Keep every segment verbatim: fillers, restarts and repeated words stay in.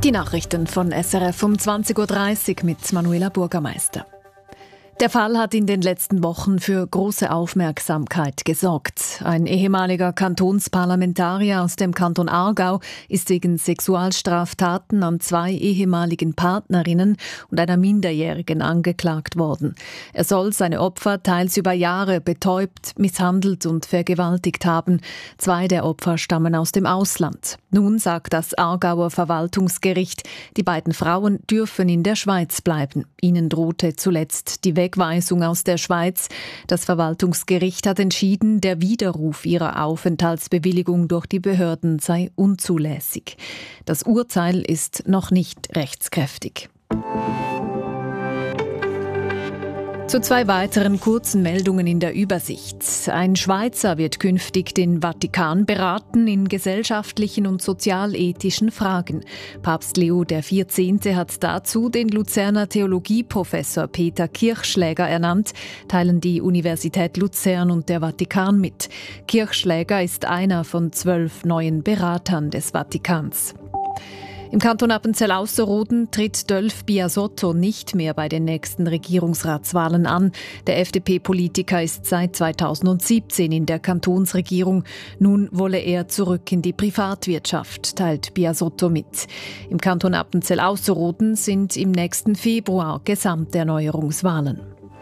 Die Nachrichten von S R F um zwanzig Uhr dreißig mit Manuela Bürgermeister. Der Fall hat in den letzten Wochen für große Aufmerksamkeit gesorgt. Ein ehemaliger Kantonsparlamentarier aus dem Kanton Aargau ist wegen Sexualstraftaten an zwei ehemaligen Partnerinnen und einer Minderjährigen angeklagt worden. Er soll seine Opfer teils über Jahre betäubt, misshandelt und vergewaltigt haben. Zwei der Opfer stammen aus dem Ausland. Nun sagt das Aargauer Verwaltungsgericht, die beiden Frauen dürfen in der Schweiz bleiben. Ihnen drohte zuletzt die Wegweisung aus der Schweiz. Das Verwaltungsgericht hat entschieden, der Widerruf ihrer Aufenthaltsbewilligung durch die Behörden sei unzulässig. Das Urteil ist noch nicht rechtskräftig. Zu zwei weiteren kurzen Meldungen in der Übersicht. Ein Schweizer wird künftig den Vatikan beraten in gesellschaftlichen und sozialethischen Fragen. Papst Leo der Vierzehnte hat dazu den Luzerner Theologieprofessor Peter Kirchschläger ernannt, teilen die Universität Luzern und der Vatikan mit. Kirchschläger ist einer von zwölf neuen Beratern des Vatikans. Im Kanton Appenzell-Ausserrhoden tritt Dölf Biasotto nicht mehr bei den nächsten Regierungsratswahlen an. Der F D P-Politiker ist seit zweitausendsiebzehn in der Kantonsregierung. Nun wolle er zurück in die Privatwirtschaft, teilt Biasotto mit. Im Kanton Appenzell-Ausserrhoden sind im nächsten Februar Gesamterneuerungswahlen.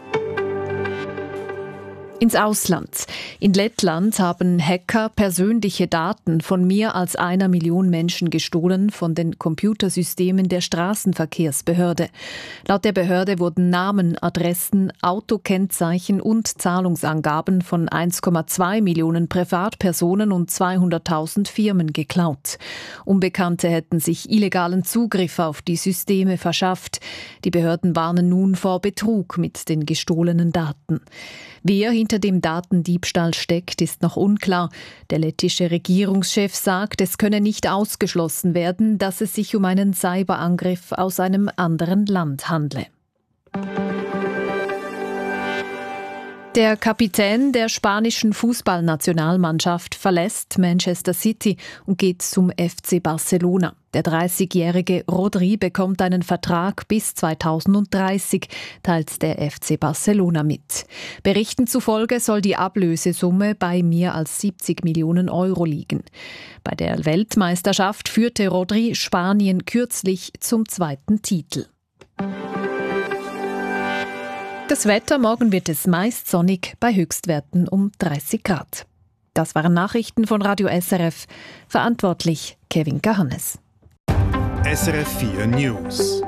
Ins Ausland. In Lettland haben Hacker persönliche Daten von mehr als einer Million Menschen gestohlen von den Computersystemen der Straßenverkehrsbehörde. Laut der Behörde wurden Namen, Adressen, Autokennzeichen und Zahlungsangaben von eins Komma zwei Millionen Privatpersonen und zweihunderttausend Firmen geklaut. Unbekannte hätten sich illegalen Zugriff auf die Systeme verschafft. Die Behörden warnen nun vor Betrug mit den gestohlenen Daten. Wer hinter dem Datendiebstahl steckt, ist noch unklar. Der lettische Regierungschef sagt, es könne nicht ausgeschlossen werden, dass es sich um einen Cyberangriff aus einem anderen Land handle. Der Kapitän der spanischen Fußballnationalmannschaft verlässt Manchester City und geht zum F C Barcelona. Der dreißigjährige Rodri bekommt einen Vertrag bis zweitausenddreißig, teilt der F C Barcelona mit. Berichten zufolge soll die Ablösesumme bei mehr als siebzig Millionen Euro liegen. Bei der Weltmeisterschaft führte Rodri Spanien kürzlich zum zweiten Titel. Das Wetter, morgen wird es meist sonnig bei Höchstwerten um dreißig Grad. Das waren Nachrichten von Radio S R F. Verantwortlich Kevin Gahannes. S R F vier News.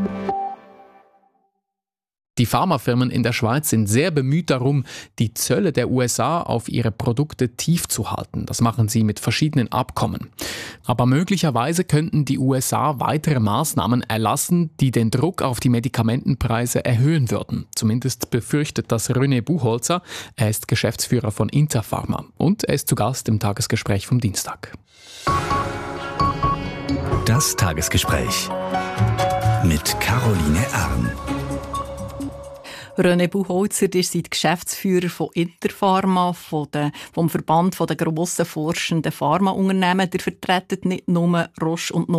Die Pharmafirmen in der Schweiz sind sehr bemüht darum, die Zölle der U S A auf ihre Produkte tief zu halten. Das machen sie mit verschiedenen Abkommen. Aber möglicherweise könnten die U S A weitere Maßnahmen erlassen, die den Druck auf die Medikamentenpreise erhöhen würden. Zumindest befürchtet das René Buchholzer. Er ist Geschäftsführer von Interpharma und er ist zu Gast im Tagesgespräch vom Dienstag. Das Tagesgespräch mit Caroline Arn. René Buchholzer, ihr seid Geschäftsführer von Interpharma, von der, vom Verband der grossen forschenden Pharmaunternehmen. Ihr vertretet nicht nur Roche und